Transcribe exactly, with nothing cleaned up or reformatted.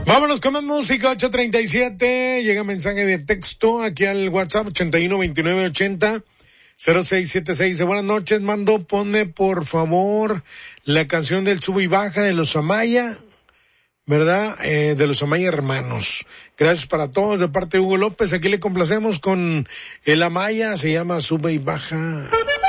Vámonos con más música, ocho treinta y siete, llega mensaje de texto aquí al WhatsApp ochenta y uno veintinueve ochenta cero seis siete seis. Buenas noches, mando, ponme por favor la canción del Sube y Baja de los Amaya, ¿verdad? Eh, de los Amaya Hermanos. Gracias para todos, de parte de Hugo López, aquí le complacemos con el Amaya, se llama Sube y Baja.